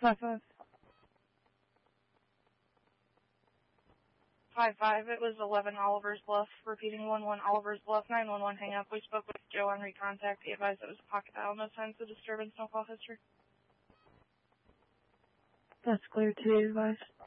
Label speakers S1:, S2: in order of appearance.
S1: 5-5.
S2: 5-5, it was 11 Oliver's Bluff, repeating 11 Oliver's Bluff, 911 hang up. We spoke with Joe on recontact. He advised it was a pocket dial, no signs of disturbance, no call history.
S1: That's clear too, advice.